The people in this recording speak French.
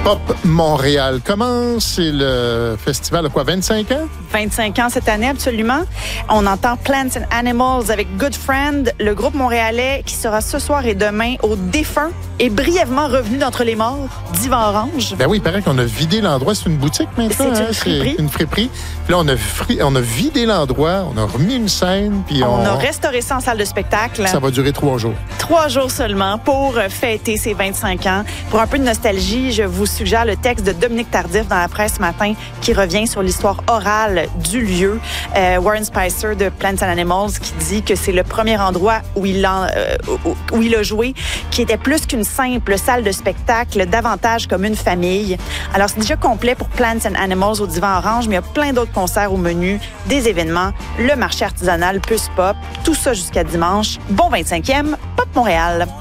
Pop Montréal commence. C'est le festival de quoi, 25 ans? 25 ans cette année, absolument. On entend Plants and Animals avec Good Friend, le groupe montréalais qui sera ce soir et demain au défunt et brièvement revenu d'entre les morts, Divan Orange. Ben oui, il paraît qu'on a vidé l'endroit. C'est une boutique maintenant. C'est une friperie. C'est une friperie. Puis là, on a vidé l'endroit, on a remis une scène. Puis on a restauré ça en salle de spectacle. Ça va durer 3 jours. 3 jours seulement pour fêter ses 25 ans. Pour un peu de nostalgie, je vous suggère le texte de Dominique Tardif dans la presse ce matin qui revient sur l'histoire orale du lieu. Warren Spicer de Plants and Animals qui dit que c'est le premier endroit où il a joué, qui était plus qu'une simple salle de spectacle, davantage comme une famille. Alors, c'est déjà complet pour Plants and Animals au Divan Orange, mais il y a plein d'autres concerts au menu, des événements, le marché artisanal Puce Pop, tout ça jusqu'à dimanche. Bon 25e, Pop Montréal!